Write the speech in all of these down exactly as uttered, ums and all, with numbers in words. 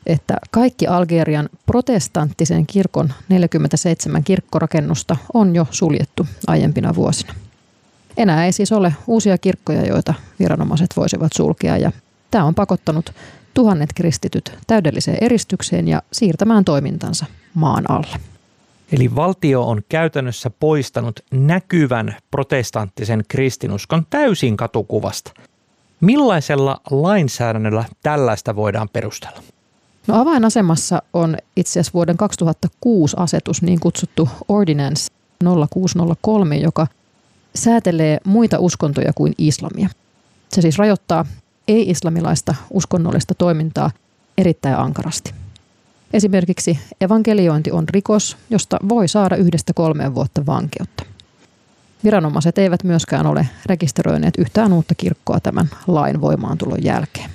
että kaikki Algerian protestanttisen kirkon neljäkymmentäseitsemän kirkkorakennusta on jo suljettu aiempina vuosina. Enää ei siis ole uusia kirkkoja, joita viranomaiset voisivat sulkea, ja tämä on pakottanut tuhannet kristityt täydelliseen eristykseen ja siirtämään toimintansa maan alle. Eli valtio on käytännössä poistanut näkyvän protestanttisen kristinuskon täysin katukuvasta. Millaisella lainsäädännöllä tällaista voidaan perustella? No avainasemassa on itse asiassa vuoden kaksituhattakuusi asetus, niin kutsuttu Ordinance nolla kuusi nolla kolme, joka säätelee muita uskontoja kuin islamia. Se siis rajoittaa ei-islamilaista uskonnollista toimintaa erittäin ankarasti. Esimerkiksi evankeliointi on rikos, josta voi saada yhdestä kolmeen vuotta vankeutta. Viranomaiset eivät myöskään ole rekisteröineet yhtään uutta kirkkoa tämän lain voimaantulon jälkeen.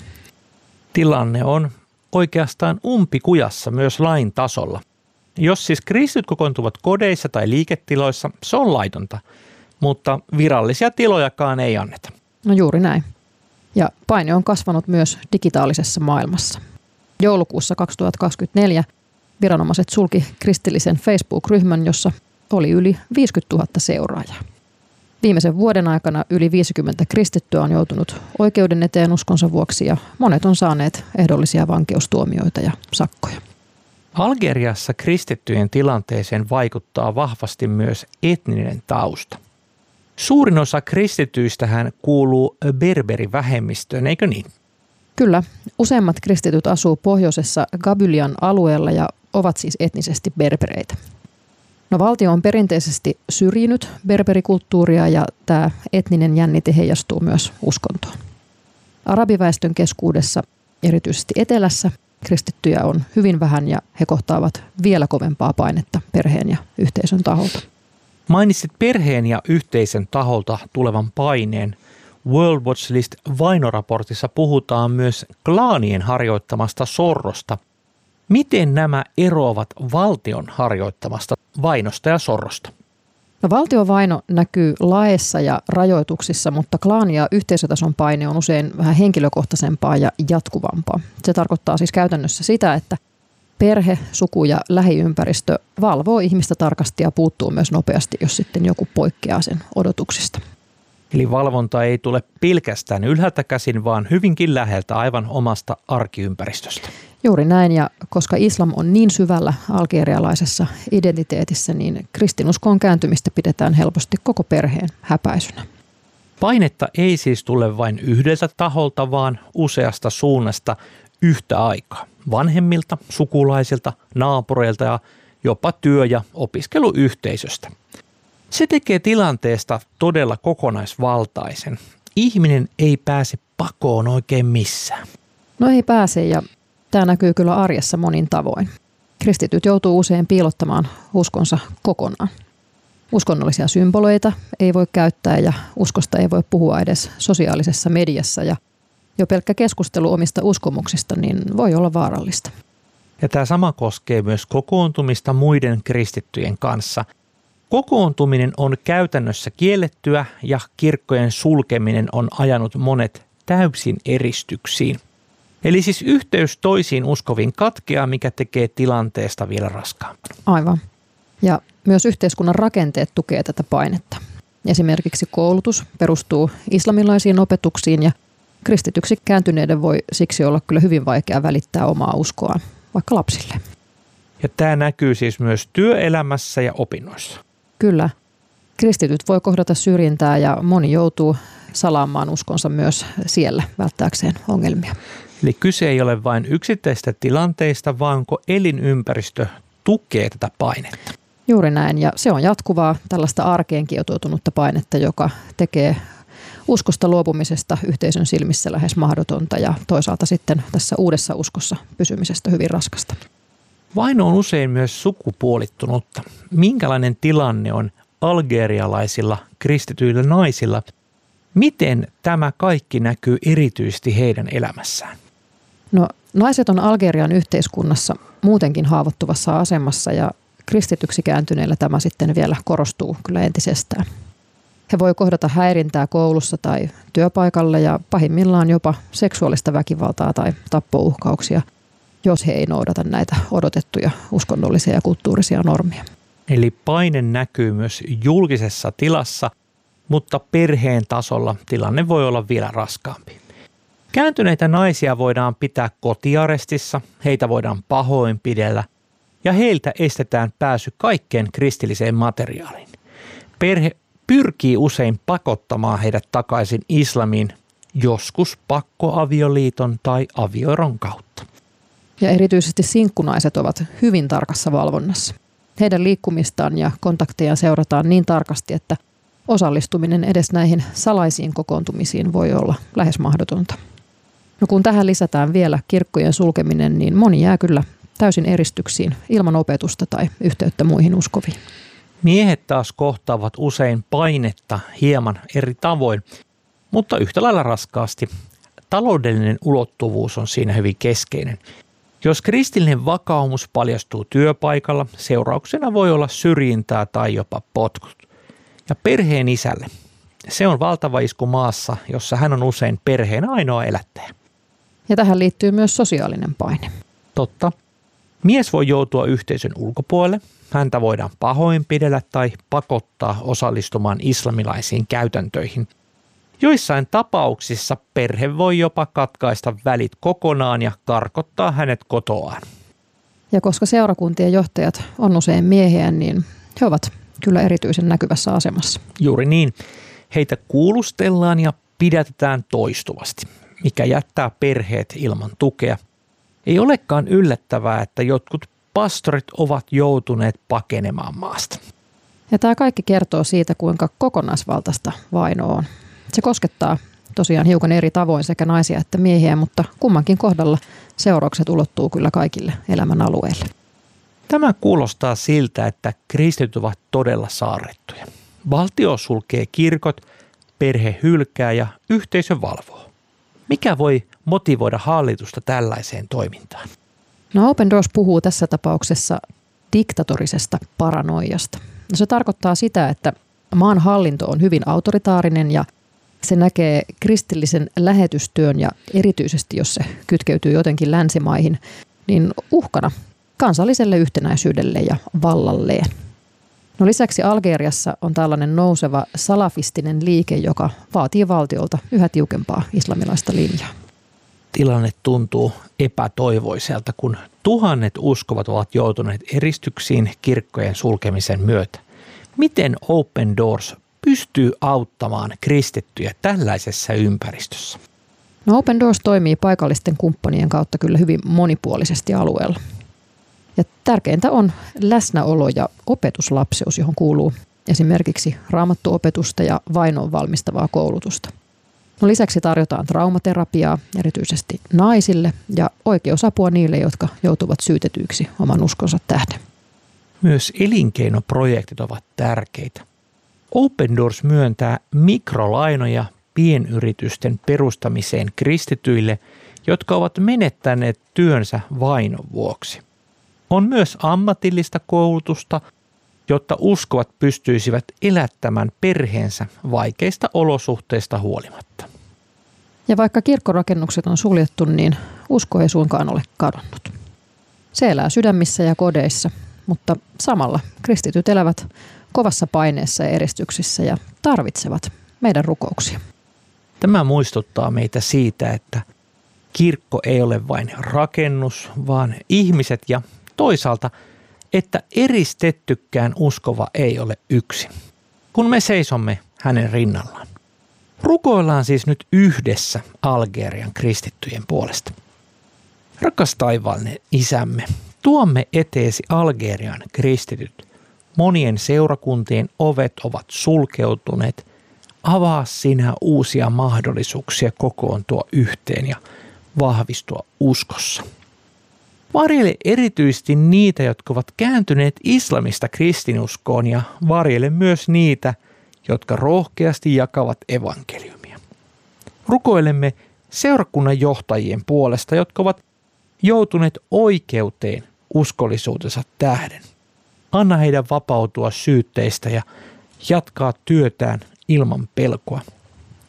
Tilanne on oikeastaan umpikujassa myös lain tasolla. Jos siis kristityt kokoontuvat kodeissa tai liiketiloissa, se on laitonta, mutta virallisia tilojakaan ei anneta. No juuri näin. Ja paine on kasvanut myös digitaalisessa maailmassa. Joulukuussa kaksituhattakaksikymmentäneljä viranomaiset sulki kristillisen Facebook-ryhmän, jossa oli yli viisikymmentätuhatta seuraajaa. Viimeisen vuoden aikana yli viisikymmentä kristittyä on joutunut oikeuden eteen uskonsa vuoksi ja monet on saaneet ehdollisia vankeustuomioita ja sakkoja. Algeriassa kristittyjen tilanteeseen vaikuttaa vahvasti myös etninen tausta. Suurin osa kristityistähän kuuluu berberivähemmistöön, eikö niin? Kyllä. Useimmat kristityt asuu pohjoisessa Gabylian alueella ja ovat siis etnisesti berbereitä. No valtio on perinteisesti syrjinyt berberikulttuuria ja tämä etninen jännite heijastuu myös uskontoon. Arabiväestön keskuudessa, erityisesti etelässä, kristittyjä on hyvin vähän ja he kohtaavat vielä kovempaa painetta perheen ja yhteisön taholta. Mainitsit perheen ja yhteisön taholta tulevan paineen. World Watch List vainoraportissa puhutaan myös klaanien harjoittamasta sorrosta. Miten nämä eroavat valtion harjoittamasta vainosta ja sorrosta? No, valtiovaino näkyy laeissa ja rajoituksissa, mutta klaani- ja yhteisötason paine on usein vähän henkilökohtaisempaa ja jatkuvampaa. Se tarkoittaa siis käytännössä sitä, että perhe, suku ja lähiympäristö valvoo ihmistä tarkasti ja puuttuu myös nopeasti, jos sitten joku poikkeaa sen odotuksista. Eli valvonta ei tule pelkästään ylhäältä käsin, vaan hyvinkin läheltä aivan omasta arkiympäristöstä. Juuri näin, ja koska islam on niin syvällä algerialaisessa identiteetissä, niin kristinuskoon kääntymistä pidetään helposti koko perheen häpäisynä. Painetta ei siis tule vain yhdeltä taholta, vaan useasta suunnasta yhtä aikaa. Vanhemmilta, sukulaisilta, naapureilta ja jopa työ- ja opiskeluyhteisöstä. Se tekee tilanteesta todella kokonaisvaltaisen. Ihminen ei pääse pakoon oikein missään. No ei pääse, ja tämä näkyy kyllä arjessa monin tavoin. Kristityt joutuu usein piilottamaan uskonsa kokonaan. Uskonnollisia symboleita ei voi käyttää ja uskosta ei voi puhua edes sosiaalisessa mediassa. Ja jo pelkkä keskustelu omista uskomuksista niin voi olla vaarallista. Ja tämä sama koskee myös kokoontumista muiden kristittyjen kanssa. Kokoontuminen on käytännössä kiellettyä ja kirkkojen sulkeminen on ajanut monet täysin eristyksiin. Eli siis yhteys toisiin uskoviin katkeaa, mikä tekee tilanteesta vielä raskaampaa. Aivan. Ja myös yhteiskunnan rakenteet tukee tätä painetta. Esimerkiksi koulutus perustuu islamilaisiin opetuksiin ja kristityksi kääntyneiden voi siksi olla kyllä hyvin vaikea välittää omaa uskoaan vaikka lapsille. Ja tämä näkyy siis myös työelämässä ja opinnoissa. Kyllä. Kristityt voi kohdata syrjintää ja moni joutuu salaamaan uskonsa myös siellä välttääkseen ongelmia. Eli kyse ei ole vain yksittäistä tilanteista, vaan kun elinympäristö tukee tätä painetta. Juuri näin, ja se on jatkuvaa tällaista arkeen kietoutunutta painetta, joka tekee uskosta luopumisesta yhteisön silmissä lähes mahdotonta ja toisaalta sitten tässä uudessa uskossa pysymisestä hyvin raskasta. Vaino on usein myös sukupuolittunutta. Minkälainen tilanne on algerialaisilla kristityillä naisilla? Miten tämä kaikki näkyy erityisesti heidän elämässään? No, naiset on Algerian yhteiskunnassa muutenkin haavoittuvassa asemassa ja kristityksi kääntyneillä tämä sitten vielä korostuu kyllä entisestään. He voi kohdata häirintää koulussa tai työpaikalla ja pahimmillaan jopa seksuaalista väkivaltaa tai tappouhkauksia. jos he ei noudata näitä odotettuja uskonnollisia ja kulttuurisia normeja. Eli paine näkyy myös julkisessa tilassa, mutta perheen tasolla tilanne voi olla vielä raskaampi. Kääntyneitä naisia voidaan pitää kotiarestissa, heitä voidaan pahoinpidellä ja heiltä estetään pääsy kaikkeen kristilliseen materiaaliin. Perhe pyrkii usein pakottamaan heidät takaisin islamiin, joskus pakkoavioliiton tai avioeron kautta. Ja erityisesti sinkkunaiset ovat hyvin tarkassa valvonnassa. Heidän liikkumistaan ja kontaktejaan seurataan niin tarkasti, että osallistuminen edes näihin salaisiin kokoontumisiin voi olla lähes mahdotonta. No kun tähän lisätään vielä kirkkojen sulkeminen, niin moni jää kyllä täysin eristyksiin ilman opetusta tai yhteyttä muihin uskoviin. Miehet taas kohtaavat usein painetta hieman eri tavoin, mutta yhtä lailla raskaasti. Taloudellinen ulottuvuus on siinä hyvin keskeinen. Jos kristillinen vakaumus paljastuu työpaikalla, seurauksena voi olla syrjintää tai jopa potkut. Ja perheen isälle. Se on valtava isku maassa, jossa hän on usein perheen ainoa elättäjä. Ja tähän liittyy myös sosiaalinen paine. Totta. Mies voi joutua yhteisön ulkopuolelle. Häntä voidaan pahoinpidellä tai pakottaa osallistumaan islamilaisiin käytäntöihin. Joissain tapauksissa perhe voi jopa katkaista välit kokonaan ja karkottaa hänet kotoaan. Ja koska seurakuntien johtajat on usein miehiä, niin he ovat kyllä erityisen näkyvässä asemassa. Juuri niin. Heitä kuulustellaan ja pidätetään toistuvasti, mikä jättää perheet ilman tukea. Ei olekaan yllättävää, että jotkut pastorit ovat joutuneet pakenemaan maasta. Ja tämä kaikki kertoo siitä, kuinka kokonaisvaltaista vaino on. Se koskettaa tosiaan hiukan eri tavoin sekä naisia että miehiä, mutta kummankin kohdalla seuraukset ulottuu kyllä kaikille elämän alueille. Tämä kuulostaa siltä, että kristityt ovat todella saarrettuja. Valtio sulkee kirkot, perhe hylkää ja yhteisö valvoo. Mikä voi motivoida hallitusta tällaiseen toimintaan? No Open Doors puhuu tässä tapauksessa diktatorisesta paranoiasta. No se tarkoittaa sitä, että maan hallinto on hyvin autoritaarinen ja se näkee kristillisen lähetystyön ja erityisesti jos se kytkeytyy jotenkin länsimaihin, niin uhkana kansalliselle yhtenäisyydelle ja vallalleen. No lisäksi Algeriassa on tällainen nouseva salafistinen liike, joka vaatii valtiolta yhä tiukempaa islamilaista linjaa. Tilanne tuntuu epätoivoiselta, kun tuhannet uskovat ovat joutuneet eristyksiin kirkkojen sulkemisen myötä. Miten Open Doors pystyy auttamaan kristittyjä tällaisessa ympäristössä? No Open Doors toimii paikallisten kumppanien kautta kyllä hyvin monipuolisesti alueella. Ja tärkeintä on läsnäolo ja opetuslapseus, johon kuuluu esimerkiksi raamattuopetusta ja vainoon valmistavaa koulutusta. No lisäksi tarjotaan traumaterapiaa erityisesti naisille ja oikeusapua niille, jotka joutuvat syytetyiksi oman uskonsa tähden. Myös elinkeinoprojektit ovat tärkeitä. Open Doors myöntää mikrolainoja pienyritysten perustamiseen kristityille, jotka ovat menettäneet työnsä vainon vuoksi. On myös ammatillista koulutusta, jotta uskovat pystyisivät elättämään perheensä vaikeista olosuhteista huolimatta. Ja vaikka kirkkorakennukset on suljettu, niin usko ei suinkaan ole kadonnut. Se elää sydämissä ja kodeissa, mutta samalla kristityt elävät kovassa paineessa ja eristyksissä ja tarvitsevat meidän rukouksia. Tämä muistuttaa meitä siitä, että kirkko ei ole vain rakennus, vaan ihmiset ja toisaalta, että eristettykään uskova ei ole yksin, kun me seisomme hänen rinnallaan. Rukoillaan siis nyt yhdessä Algerian kristittyjen puolesta. Rakas taivaallinen Isämme, tuomme eteesi Algerian kristityt. Monien seurakuntien ovet ovat sulkeutuneet. Avaa sinä uusia mahdollisuuksia kokoontua yhteen ja vahvistua uskossa. Varjele erityisesti niitä, jotka ovat kääntyneet islamista kristinuskoon ja varjele myös niitä, jotka rohkeasti jakavat evankeliumia. Rukoilemme seurakunnan johtajien puolesta, jotka ovat joutuneet oikeuteen uskollisuutensa tähden. Anna heidän vapautua syytteistä ja jatkaa työtään ilman pelkoa.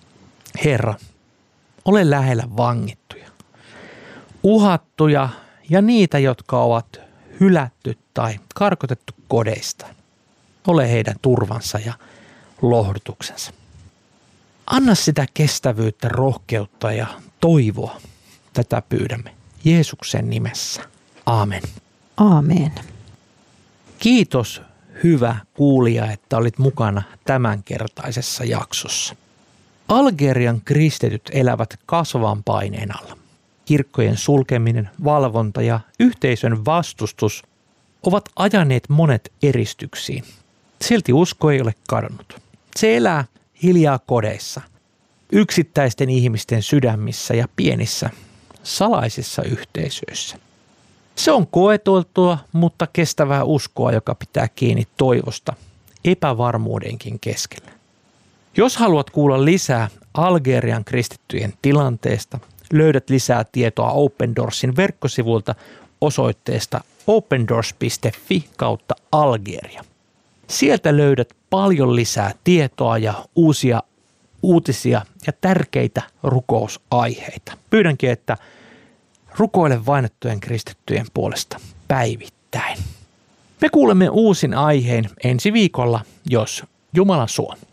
Herra, ole lähellä vangittuja, uhattuja ja niitä, jotka ovat hylätty tai karkotettu kodeista. Ole heidän turvansa ja lohdutuksensa. Anna sitä kestävyyttä, rohkeutta ja toivoa. Tätä pyydämme Jeesuksen nimessä. Aamen. Aamen. Kiitos hyvä kuulija, että olit mukana tämänkertaisessa jaksossa. Algerian kristityt elävät kasvavan paineen alla. Kirkkojen sulkeminen, valvonta ja yhteisön vastustus ovat ajaneet monet eristyksiin. Silti usko ei ole kadonnut. Se elää hiljaa kodeissa, yksittäisten ihmisten sydämissä ja pienissä salaisissa yhteisöissä. Se on koeteltua, mutta kestävää uskoa, joka pitää kiinni toivosta epävarmuudenkin keskellä. Jos haluat kuulla lisää Algerian kristittyjen tilanteesta, löydät lisää tietoa Open Doorsin verkkosivulta osoitteesta opendoors piste fi kautta Algeria. Sieltä löydät paljon lisää tietoa ja uusia uutisia ja tärkeitä rukousaiheita. Pyydänkin, että rukoile vainottujen kristittyjen puolesta päivittäin. Me kuulemme uusin aiheen ensi viikolla, jos Jumala suo.